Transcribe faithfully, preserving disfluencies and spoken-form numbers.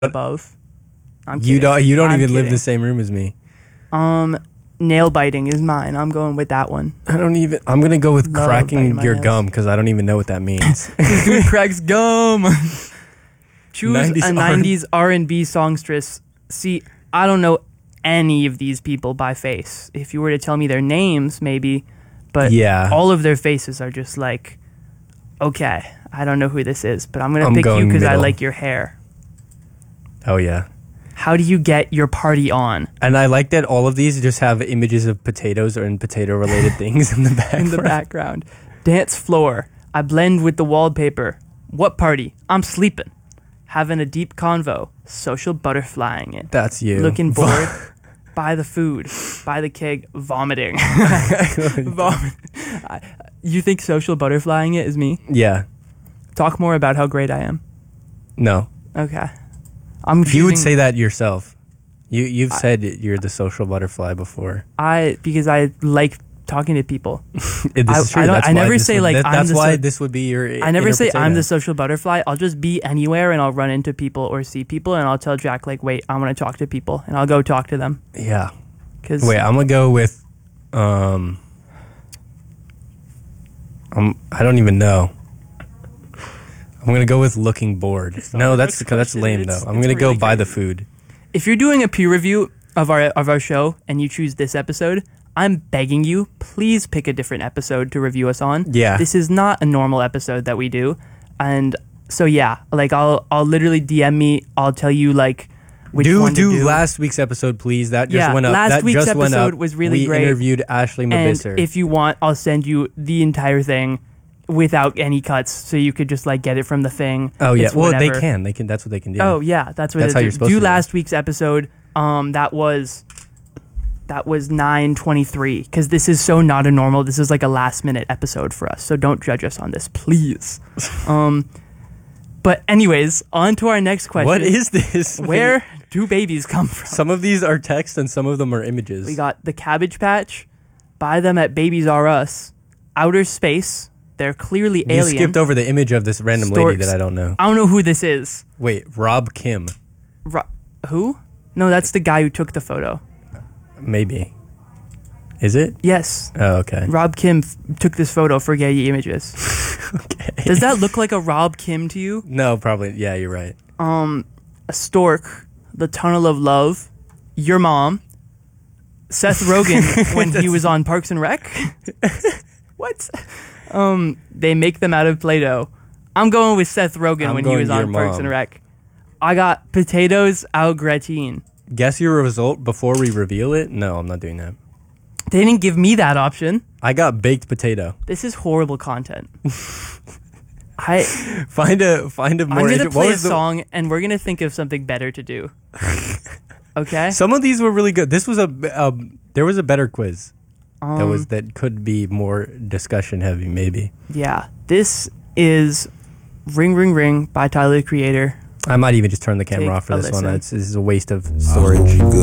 above. I'm You kidding. don't. You don't I'm even live in kidding. the same room as me. Um, nail biting is mine. I'm going with that one. I don't even. I'm gonna go with Love cracking biting my your nails. gum because I don't even know what that means. Dude cracks gum. Choose nineties a nineties R and B songstress. See, I don't know any of these people by face. If you were to tell me their names, maybe, but Yeah. all of their faces are just like, okay, I don't know who this is, but I'm gonna I'm pick you going because I middle. like your hair. Oh yeah. How do you get your party on? And I like that all of these just have images of potatoes or in potato related things in the background. In the background. Dance floor. I blend with the wallpaper. What party? I'm sleeping. Having a deep convo. Social butterflying it. That's you. Looking bored. Buy the food. Buy the keg. Vomiting. Vomit. I- You think social butterflying it is me? Yeah. Talk more about how great I am. No. Okay. I'm You would choosing- say that yourself. You you've said you're the social butterfly before. I because I like talking to people. This I- is true. I don't- That's I why never this say, would- like, that- I'm That's the why so- this would be your. I never inner say I'm potato. the social butterfly. I'll just be anywhere and I'll run into people or see people and I'll tell Jack like, wait, I want to talk to people and I'll go talk to them. Yeah. Cause Wait, I'm gonna go with. Um. I'm. I don't even know. I'm gonna go with looking bored. No, the that's next that's question. lame It's- though. I'm it's gonna go really buy the crazy. food. if you're doing a peer review of our of our show and you choose this episode, I'm begging you, please pick a different episode to review us on. Yeah. This is not a normal episode that we do, and so yeah, like I'll I'll literally D M me. I'll tell you like which do one to do do. last week's episode, please. That just Yeah, went up. last that week's just went episode up. was really we great. interviewed Ashley And Mabisser. if you want, I'll send you the entire thing without any cuts, so you could just like get it from the thing. oh yeah, It's well they whatever. can. They can. That's what they can do. Oh yeah, that's what That's it how is. you're supposed do to do it. last week's episode. Um, that was that was nine twenty three because this is so not a normal. This is like a last minute episode for us, so don't judge us on this, please. um, but anyways, on to our next question. What is this? Where do babies come from? Some of these are text and some of them are images. We got the Cabbage Patch. Buy them at Babies R Us. Outer Space. They're clearly you alien. skipped over the image of this random lady Storks. that I don't know. I don't know who this is. Wait, Rob Kim. Ro- who? No, that's the guy who took the photo. Maybe. Is it? Yes. Oh, okay. Rob Kim f- took this photo for Getty Images. okay. Does that look like a Rob Kim to you? No, probably. Yeah, you're right. Um, a stork, the Tunnel of Love, your mom, Seth Rogen when he was on Parks and Rec. What? Um, they make them out of Play-Doh. I'm going with Seth Rogen I'm when he going was your on Parks mom. and Rec. I got potatoes au gratin. Guess your result before we reveal it? No, I'm not doing that. They didn't give me that option. I got baked potato. This is horrible content. I Find a find a more. I'm gonna inter- what play a was the- song and we're gonna think of something better to do. Okay. Some of these were really good. This was a um, there was a better quiz Um, that was that could be more discussion heavy maybe. Yeah. This is Ring Ring Ring by Tyler the Creator. I might even just turn the camera Take off for a this one. listen. It's, this is a waste of storage.